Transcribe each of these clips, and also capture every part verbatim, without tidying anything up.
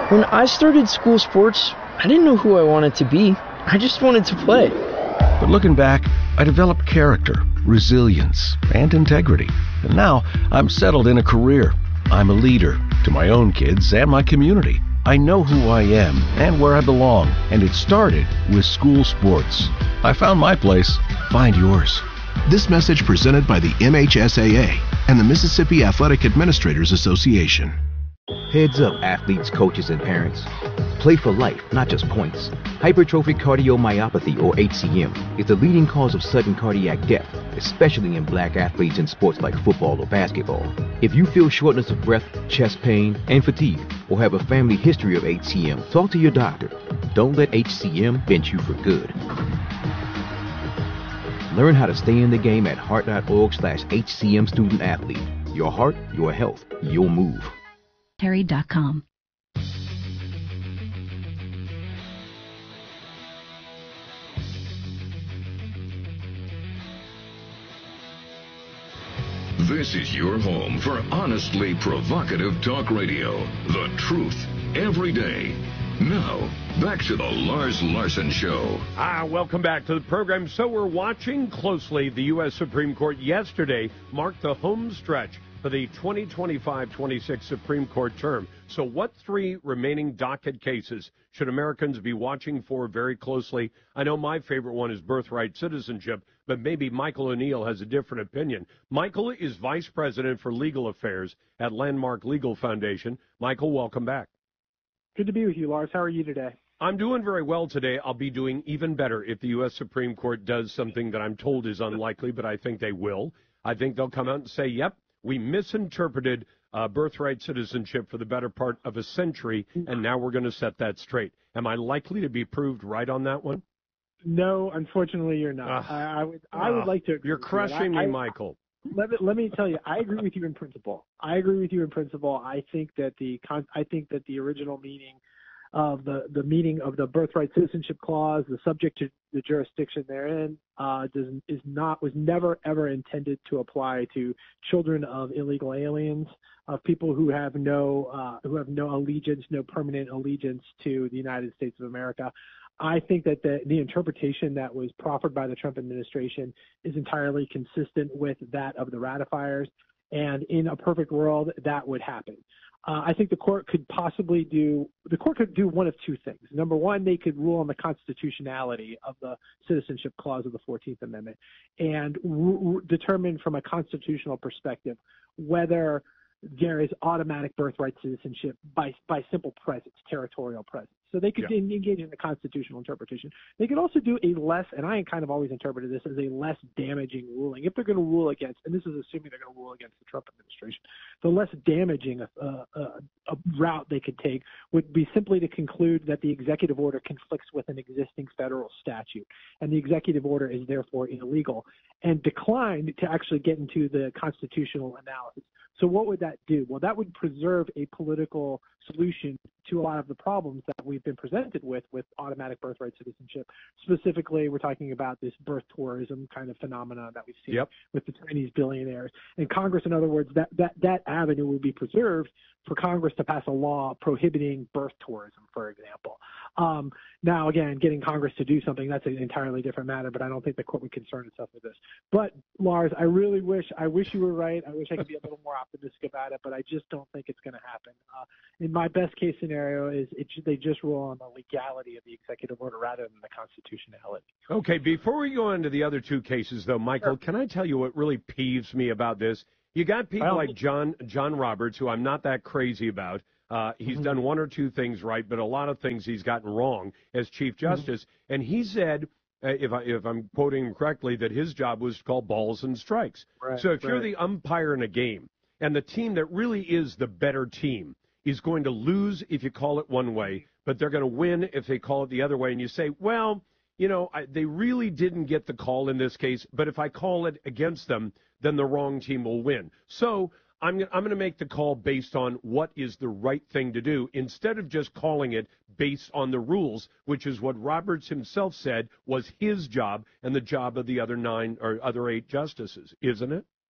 When I started school sports, I didn't know who I wanted to be. I just wanted to play. But looking back, I developed character, resilience, and integrity. And now I'm settled in a career. I'm a leader to my own kids and my community. I know who I am and where I belong, and it started with school sports. I found my place. Find yours. This message presented by the M H S A A and the Mississippi Athletic Administrators Association. Heads up, athletes, coaches, and parents. Play for life, not just points. Hypertrophic cardiomyopathy, or H C M, is the leading cause of sudden cardiac death, especially in black athletes in sports like football or basketball. If you feel shortness of breath, chest pain, and fatigue, or have a family history of H C M, talk to your doctor. Don't let H C M bend you for good. Learn how to stay in the game at heart.org slash HCM student athlete. Your heart, your health, your move. Terry dot com. This is your home for honestly provocative talk radio. The truth, every day. Now, back to the Lars Larson Show. Ah, welcome back to the program. So we're watching closely. The U S Supreme Court yesterday marked the home stretch for the twenty twenty-five twenty-six Supreme Court term. So what three remaining docket cases should Americans be watching for very closely? I know my favorite one is birthright citizenship, but maybe Michael O'Neill has a different opinion. Michael is Vice President for Legal Affairs at Landmark Legal Foundation. Michael, welcome back. Good to be with you, Lars. How are you today? I'm doing very well today. I'll be doing even better if the U S Supreme Court does something that I'm told is unlikely, but I think they will. I think they'll come out and say, yep, we misinterpreted uh, birthright citizenship for the better part of a century, and now we're going to set that straight. Am I likely to be proved right on that one? No, unfortunately, you're not. Uh, I, I would, I would uh, like to agree. You're crushing you. I, me, I, Michael. Let me, let me tell you, I agree with you in principle. I agree with you in principle. I think that the I think that the original meaning of the, the meaning of the birthright citizenship clause, the subject to the jurisdiction therein, uh, does, is not was never ever intended to apply to children of illegal aliens, of people who have no uh, who have no allegiance, no permanent allegiance to the United States of America. I think that the, the interpretation that was proffered by the Trump administration is entirely consistent with that of the ratifiers, and in a perfect world, that would happen. Uh, I think the court could possibly do the court could do one of two things. Number one, they could rule on the constitutionality of the citizenship clause of the fourteenth Amendment and r- r- determine from a constitutional perspective whether there is automatic birthright citizenship by by simple presence, territorial presence. So they could yeah. engage in the constitutional interpretation. They could also do a less, and I kind of always interpreted this as a less damaging ruling. If they're going to rule against, and this is assuming they're going to rule against the Trump administration, the less damaging uh, uh, a route they could take would be simply to conclude that the executive order conflicts with an existing federal statute, and the executive order is therefore illegal, and decline to actually get into the constitutional analysis. So what would that do? Well, that would preserve a political solution to a lot of the problems that we've been presented with with automatic birthright citizenship. Specifically, we're talking about this birth tourism kind of phenomenon that we've seen yep. with the Chinese billionaires. And Congress, in other words, that, that, that avenue would be preserved for Congress to pass a law prohibiting birth tourism, for example. Um, now, again, getting Congress to do something, that's an entirely different matter, but I don't think the court would concern itself with this. But, Lars, I really wish I wish you were right. I wish I could be a little more optimistic about it, but I just don't think it's going to happen. Uh, in my best case scenario is it, they just rule on the legality of the executive order rather than the constitutionality. Okay, before we go into the other two cases, though, Michael, sure. Can I tell you what really peeves me about this? You got people well, like John John Roberts, who I'm not that crazy about. Uh, he's mm-hmm. done one or two things right, but a lot of things he's gotten wrong as Chief Justice. Mm-hmm. And he said, uh, if, I, if I'm quoting him correctly, that his job was called balls and strikes. Right, so if right. you're the umpire in a game, and the team that really is the better team is going to lose if you call it one way, but they're going to win if they call it the other way, and you say, well, you know, I, they really didn't get the call in this case, but if I call it against them, then the wrong team will win. So I'm, I'm going to make the call based on what is the right thing to do instead of just calling it based on the rules, which is what Roberts himself said was his job and the job of the other nine or other eight justices, isn't it?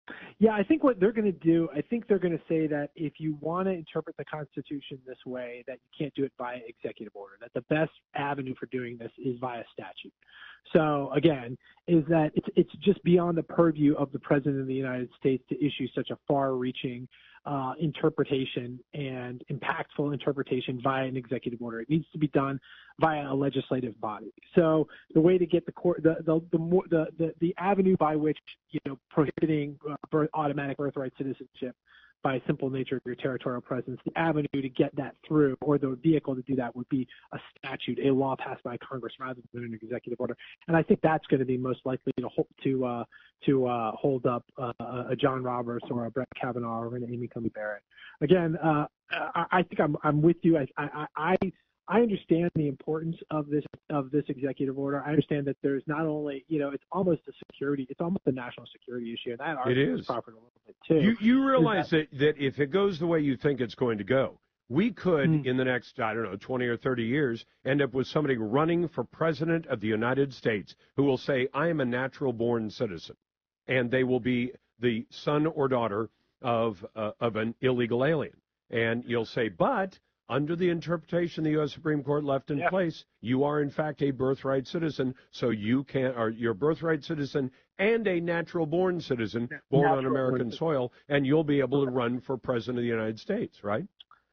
Yeah, I think what they're going to do, I think they're going to say that if you want to interpret the Constitution this way, that you can't do it via executive order, that the best avenue for doing this is via statute. So, again, is that it's, it's just beyond the purview of the President of the United States to issue such a far-reaching uh, interpretation and impactful interpretation via an executive order. It needs to be done via a legislative body. So the way to get the court, the the the more, the, the the avenue by which, you know, prohibiting uh, birth, automatic birthright citizenship by simple nature of your territorial presence, the avenue to get that through, or the vehicle to do that, would be a statute, a law passed by Congress rather than an executive order. And I think that's going to be most likely to hold, to uh, to uh, hold up uh, a John Roberts or a Brett Kavanaugh or an Amy Coney Barrett. Again, uh, I, I think I'm I'm with you. I I. I I understand the importance of this of this executive order. I understand that there's not only, you know, it's almost a security, it's almost a national security issue, and that argument is proper a little bit too. You you realize that, that if it goes the way you think it's going to go, we could mm. in the next, I don't know, twenty or thirty years, end up with somebody running for president of the United States who will say, I am a natural born citizen, and they will be the son or daughter of uh, of an illegal alien, and you'll say, but under the interpretation the U S Supreme Court left in yeah. place, you are in fact a birthright citizen, so you can, or you're a birthright citizen and a natural-born citizen born natural on American soil, and you'll be able to run for president of the United States, right?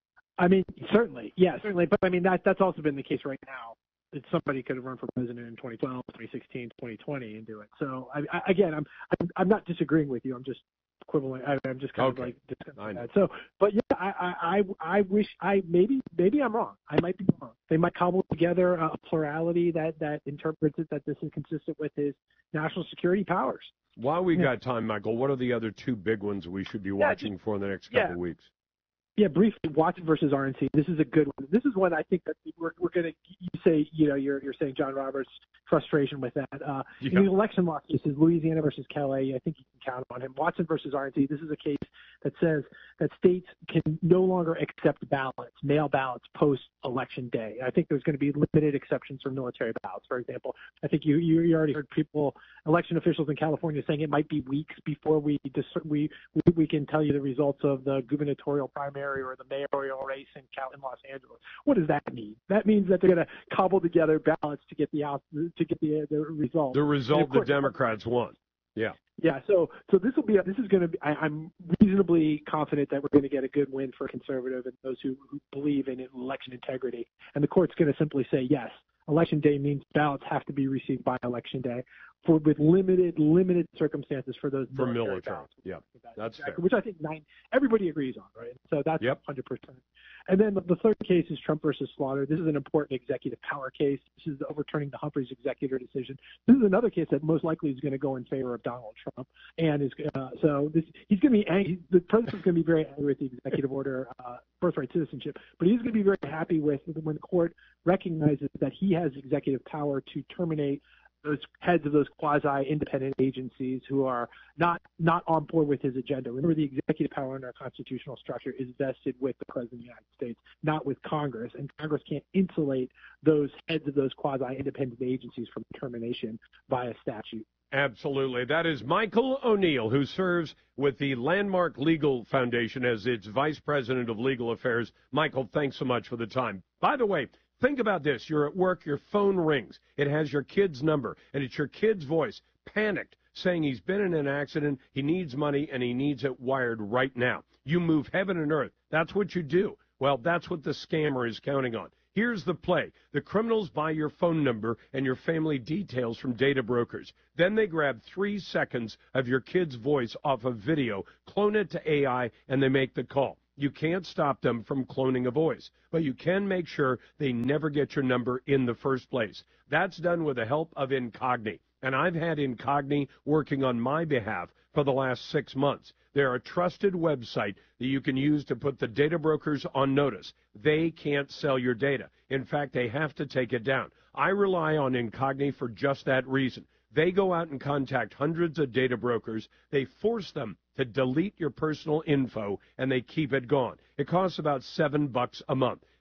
I mean, certainly, yeah, certainly. But I mean, that that's also been the case right now. That somebody could have run for president in twenty twelve, twenty sixteen, twenty twenty and do it. So I, I, again, I'm, I'm I'm not disagreeing with you. I'm just equivalent. I, I'm just kind okay. of like discussing that. So, but yeah, I, I, I wish I maybe maybe I'm wrong. I might be wrong. They might cobble together a plurality that that interprets it that this is consistent with his national security powers. While we yeah. got time, Michael, what are the other two big ones we should be watching yeah, just, for in the next couple yeah. of weeks? Yeah, briefly, Watson versus R N C. This is a good one. This is one I think that we're we're going to. You say, you know, you're you're saying John Roberts' frustration with that. Uh, yeah. In the election law cases, Louisiana versus Calais, I think you can count on him. Watson versus R N C. This is a case that says that states can no longer accept ballots, mail ballots, post election day. I think there's going to be limited exceptions for military ballots, for example. I think you you, you already heard people, election officials in California, saying it might be weeks before we dis- we, we we can tell you the results of the gubernatorial primary or the mayoral race in, Cal- in Los Angeles. What does that mean? That means that they're going to cobble together ballots to get the out to get the the result. The result the Democrats want. Yeah. Yeah. So so this will be this is going to be. I, I'm reasonably confident that we're going to get a good win for conservative and those who, who believe in election integrity. And the court's going to simply say yes. Election day means ballots have to be received by election day, for with limited limited circumstances for those for military, military. ballots. Yeah, that's exactly, fair. Which I think nine everybody agrees on, right? So that's yep. one hundred percent. And then the, the third case is Trump versus Slaughter. This is an important executive power case. This is overturning the Humphreys executive decision. This is another case that most likely is going to go in favor of Donald Trump, and is uh, so this he's going to be angry. The president's going to be very angry with the executive order, uh, birthright citizenship, but he's going to be very happy with when the court recognizes that he has executive power to terminate those heads of those quasi-independent agencies who are not not on board with his agenda. Remember, the executive power in our constitutional structure is vested with the President of the United States, not with Congress, and Congress can't insulate those heads of those quasi-independent agencies from termination via statute. Absolutely. That is Michael O'Neill, who serves with the Landmark Legal Foundation as its Vice President of Legal Affairs. Michael, thanks so much for the time. By the way, think about this. You're at work, your phone rings. It has your kid's number, and it's your kid's voice, panicked, saying he's been in an accident, he needs money, and he needs it wired right now. You move heaven and earth. That's what you do. Well, that's what the scammer is counting on. Here's the play. The criminals buy your phone number and your family details from data brokers. Then they grab three seconds of your kid's voice off of video, clone it to A I, and they make the call. You can't stop them from cloning a voice, but you can make sure they never get your number in the first place. That's done with the help of Incogni, and I've had Incogni working on my behalf for the last six months. They're a trusted website that you can use to put the data brokers on notice. They can't sell your data. In fact, they have to take it down. I rely on Incogni for just that reason. They go out and contact hundreds of data brokers. They force them to delete your personal info, and they keep it gone. It costs about seven bucks a month.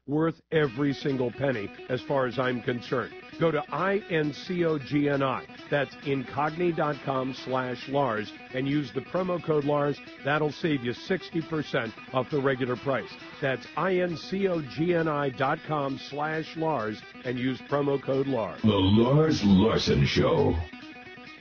worth every single penny as far as I'm concerned. Go to I N C O G N I. That's incogni.com slash Lars and use the promo code Lars. That'll save you sixty percent off the regular price. That's I N C O G N I dot com slash Lars and use promo code Lars. The Lars Larson Show.